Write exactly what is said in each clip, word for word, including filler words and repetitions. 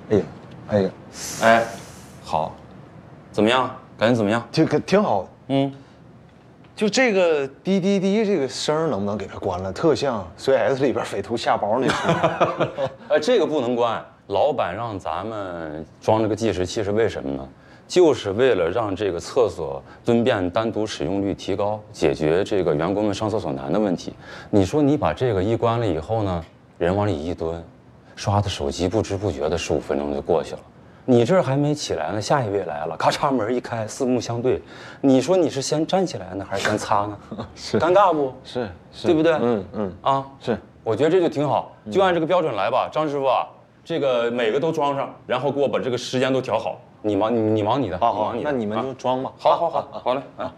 哎呀，哎呀， 哎，好，怎么样？感觉怎么样？ 挺挺好的。 嗯， 就这个滴滴滴这个声能不能给它关了？特像 C S 里边匪徒下包那声。 呃，这个不能关。老板让咱们装这个计时器是为什么呢？就是为了让这个厕所蹲便单独使用率提高，解决这个员工们上厕所难的问题。你说你把这个一关了以后呢，人往里一蹲，刷的手机不知不觉的十五分钟就过去了。你这儿还没起来呢，下一位来了，咔嚓门一开，四目相对，你说你是先站起来呢，还是先擦呢？ 是尴尬不？ 是是， 对不对？ 嗯嗯啊， 是。 我觉得这就挺好，就按这个标准来吧，张师傅啊，这个每个都装上，然后给我把这个时间都调好。你忙你你忙你的， 好好， 你的那你们就装吧。 好好好，好嘞啊。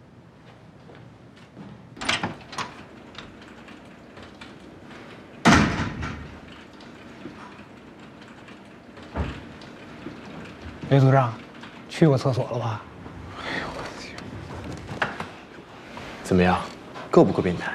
雷组长，去过厕所了吧？ 哎呦我的天！ 怎么样，够不够变态？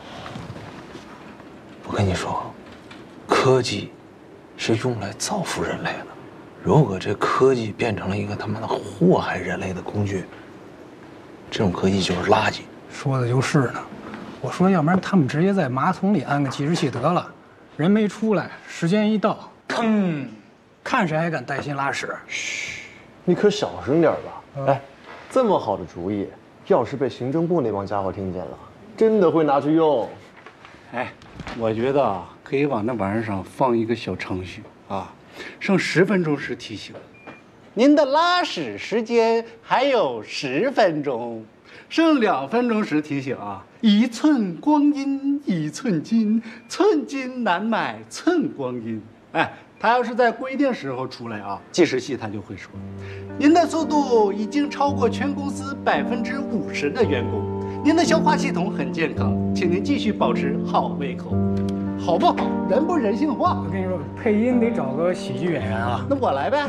我跟你说，科技是用来造福人类的。如果这科技变成了一个他妈的祸害人类的工具，这种科技就是垃圾。 说的就是呢。我说，要不然他们直接在马桶里安个计时器得了，人没出来，时间一到，吭，看谁还敢带薪拉屎。 嘘，你可小声点吧。嗯、哎，这么好的主意，要是被行政部那帮家伙听见了，真的会拿去用。 哎，我觉得啊，可以往那玩意儿上放一个小程序啊。剩十分钟时提醒，您的拉屎时间还有十分钟。剩两分钟时提醒啊，一寸光阴一寸金，寸金难买寸光阴。哎，他要是在规定时候出来啊，计时器他就会说，您的速度已经超过全公司百分之五十的员工，您的消化系统很健康，请您继续保持好胃口。好不好？人不人性化。 我跟你说，配音得找个喜剧演员啊。 那我来呗。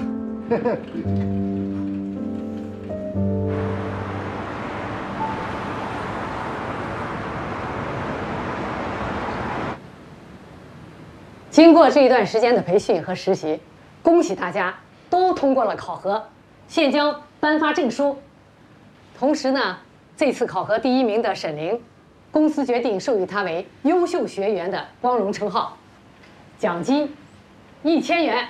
经过这一段时间的培训和实习，恭喜大家都通过了考核，现将颁发证书。同时呢，这次考核第一名的沈凌，公司决定授予他为优秀学员的光荣称号，奖金一千元。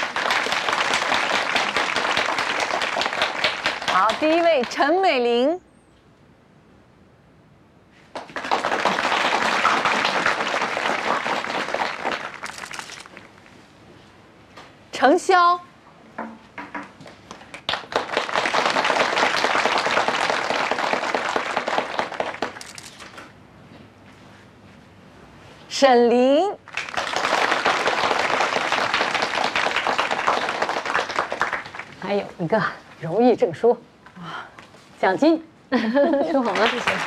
好，第一位陈美玲。程潇。沈凌。 还有一个荣誉证书，哇，奖金，收好了，谢谢。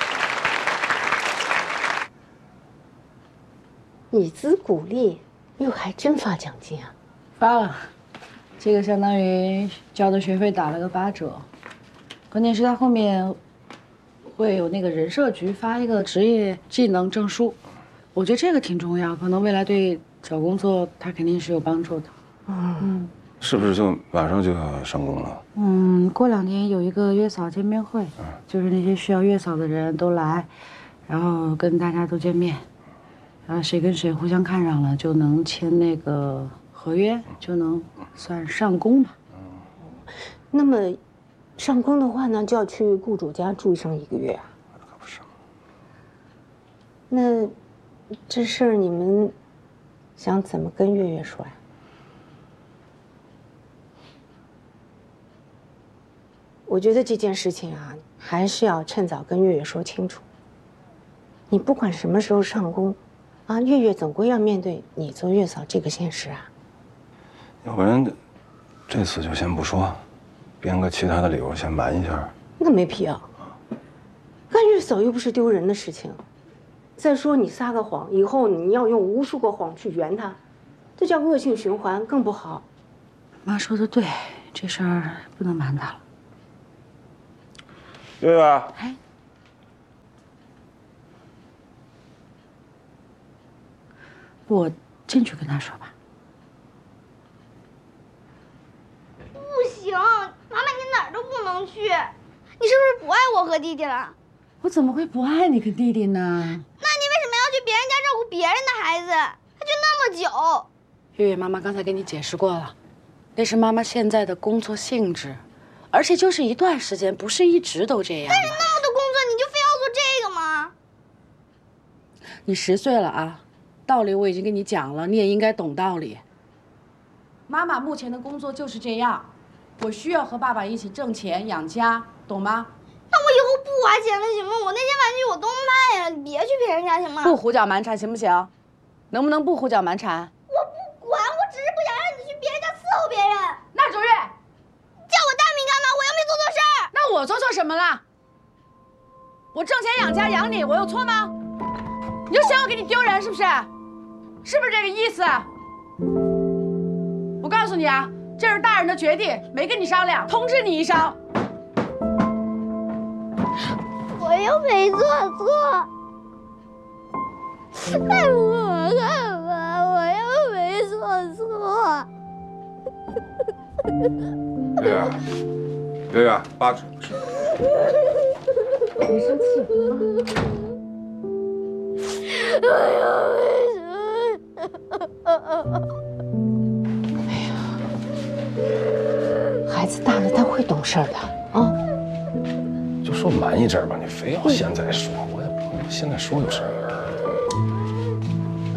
以资鼓励，哟，还真发奖金啊！ 发了，这个相当于交的学费打了个八折。关键是他后面会有那个人社局发一个职业技能证书，我觉得这个挺重要，可能未来对找工作他肯定是有帮助的。嗯嗯。 是不是就马上就要上工了？ 嗯，过两天有一个月嫂见面会，嗯、就是那些需要月嫂的人都来，然后跟大家都见面，然后谁跟谁互相看上了，就能签那个合约，就能算上工吧。 嗯，那么上工的话呢，就要去雇主家住上一个月啊。 可不是。 那这事儿你们想怎么跟月月说呀？我觉得这件事情啊，还是要趁早跟月月说清楚。你不管什么时候上工，啊，月月总归要面对你做月嫂这个现实啊。 要不然，这次就先不说，编个其他的理由先瞒一下。 那没必要，干月嫂又不是丢人的事情。再说你撒个谎，以后你要用无数个谎去圆它，这叫恶性循环，更不好。 妈说的对，这事儿不能瞒他了。 月月， 哎，我进去跟他说吧。 能去？你是不是不爱我和弟弟了？ 我怎么会不爱你跟弟弟呢？ 那你为什么要去别人家照顾别人的孩子？还去那么久？ 月月妈妈刚才跟你解释过了，那是妈妈现在的工作性质，而且就是一段时间，不是一直都这样。 但是那么多工作，你就非要做这个吗？ 你十岁了啊，道理我已经跟你讲了，你也应该懂道理。妈妈目前的工作就是这样，我需要和爸爸一起挣钱养家，懂吗？ 那我以后不花钱了行吗？我那些玩具我都卖了，你别去别人家行吗？ 不胡搅蛮缠行不行？能不能不胡搅蛮缠？ 我不管，我只是不想让你去别人家伺候别人。 那卓越， 叫我大名干嘛？我又没做错事儿。 那我做错什么了？我挣钱养家养你，我有错吗？你就嫌我给你丢人是不是？是不是这个意思？我告诉你啊，这是大人的决定，没跟你商量，通知你一声。 我又没做错，爱我干嘛？我又没做错。 月月，月月，八指。 别生气。 我又没做。 哎呀，孩子大了，他会懂事的啊。 就说慢一阵吧，你非要现在说，我也不现在说有事儿。